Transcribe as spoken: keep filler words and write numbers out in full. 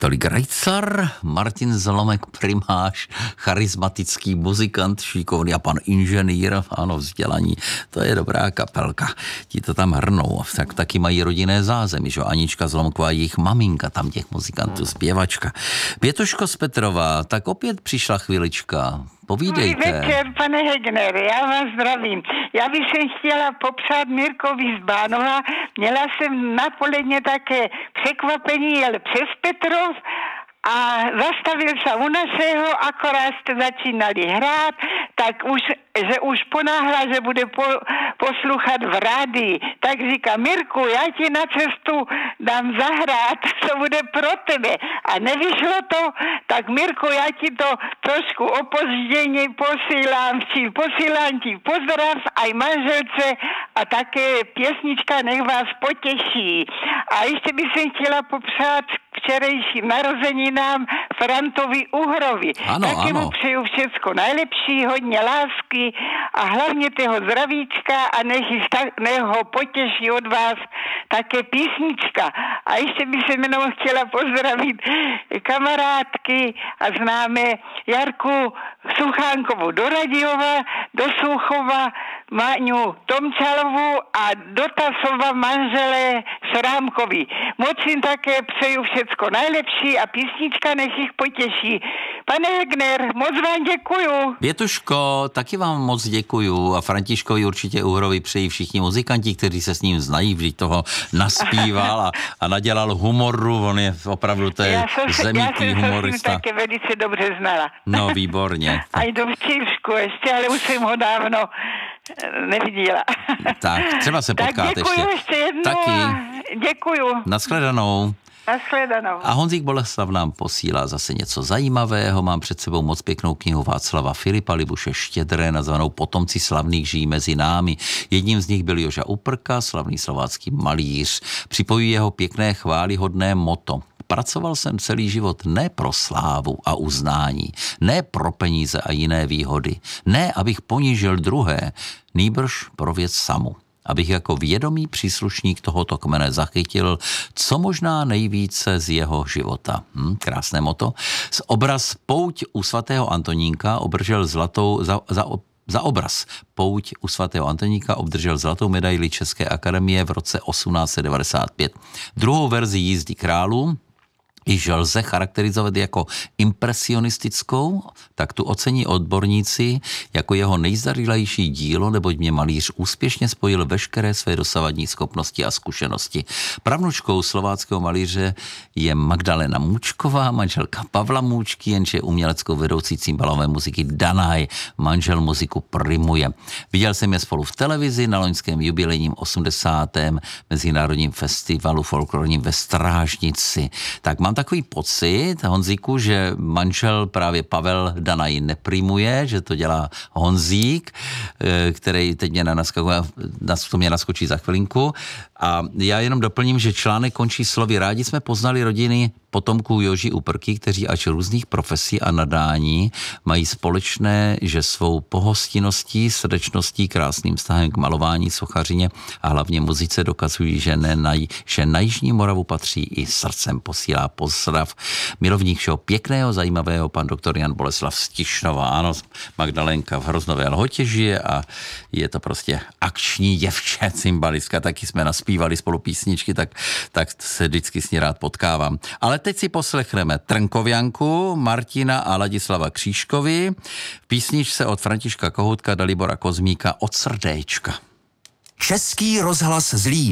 Tolik Rejcar, Martin Zalomek, primář, charismatický muzikant, šikovný a pan inženýr, ano, vzdělaní, to je dobrá kapelka. Ti to tam hrnou, tak taky mají rodinné zázemí, že Anička Zlomková, jejich maminka, tam těch muzikantů, zpěvačka. Pětuško z Petrova, tak opět přišla chvilička. Povídejte. Dobrý večer, pane Hegner, já vás zdravím. Já bych se chtěla popřát Mirkovi z Bánova. Měla jsem na poledně také překvapení, jel přes Petrov a zastavil se u našeho, akorát jste začínali hrát, tak už, že už ponáhla, že bude po, poslouchat v rádii. Tak říká, Mirku, já ti na cestu dám zahrát, to bude pro tebe. A nevyšlo to, tak Mirku, já ti to trošku opožděně posílám, či posílám ti pozdrav aj manželce a také pěsnička nech vás potěší. A ještě bych se chtěla popřát včerejším narozeninám Frantovi Uhrovi. Ano, Taky ano. mu přeju všecko nejlepší, hodně lásky a hlavně toho zdravíčka a nech, nech ho potěší od vás také písnička. A ještě bych se jenom chtěla pozdravit kamarádky a známe Jarku Suchánkovou do Radiova, do Suchova, Maňu Tomčalovou a do Tasova manžele Šrámkovi. Moc jim také přeju všecko nejlepší a písnička nech jich potěší. Pane Hegner, moc vám děkuju. Pětuško, taky vám moc děkuju a Františkovi určitě Uhrovi přejí všichni muzikanti, kteří se s ním znají, vždyť toho naspíval a, a nadělal humoru, on je opravdu to je zemitý humorista. Já jsem se také velice dobře znala. No, výborně. A i do Včívšku ještě, ale už jsem ho dávno neviděla. Tak, třeba se potkáte ještě. Tak děkuju ještě, ještě jednou. Taky. Děkuju. Nashledanou. Nashledanou. A Honzík Boleslav nám posílá zase něco zajímavého. Mám před sebou moc pěknou knihu Václava Filipa Libuše Štědré, nazvanou Potomci slavných žijí mezi námi. Jedním z nich byl Joža Uprka, slavný slovácký malíř. Připojí jeho pěkné chválihodné motto. Pracoval jsem celý život ne pro slávu a uznání, ne pro peníze a jiné výhody, ne abych ponížil druhé, nýbrž pro věc samu. Abych jako vědomý příslušník tohoto kmene zachytil co možná nejvíce z jeho života. Hm, krásné moto. Z obraz Pouť u svatého Antonínka obdržel zlatou, za, za, za obraz Pouť u svatého Antoníka obdržel zlatou medaili České akademie v roce osmnáct set devadesát pět. Druhou verzi Jízdy králů, již lze charakterizovat jako impresionistickou, tak tu ocení odborníci jako jeho nejzdařilejší dílo, neboť mě malíř úspěšně spojil veškeré své dosavadní schopnosti a zkušenosti. Pravnučkou slováckého malíře je Magdalena Můčková, manželka Pavla Můčky, jenže uměleckou vedoucí cimbalové muziky Danaj, manžel muziku primuje. Viděl jsem je spolu v televizi na loňském jubilejním osmdesátém mezinárodním festivalu folklorním ve Strážnici. Tak mám takový pocit, Honzíku, že manžel právě Pavel Danaj neprimuje, že to dělá Honzík, který teď mě naskakuje, to mě naskočí za chvilinku. A já jenom doplním, že článek končí slovy. Rádi jsme poznali rodiny potomků Joži Uprky, kteří ač různých profesí a nadání mají společné, že svou pohostinností, srdečností, krásným vztahem k malování, sochařině a hlavně muzice dokazují, že, ne na, že na Jižní Moravu patří i srdcem. Posílá pozdrav milovník všeho pěkného, zajímavého, pan doktor Jan Boleslav Stišnová. Ano, Magdalenka v Hroznové Lhotě žije a je to prostě akční děvče, cymbalistka, taky jsme naspívali spolu písničky, tak, tak se vždycky s ní rád potkávám. Ale teď si poslechneme Trnkovianku, Martina a Ladislava Křížkovi. V písničce od Františka Kohoutka, Dalibora Kozmíka Od srdéčka. Český rozhlas Zlín.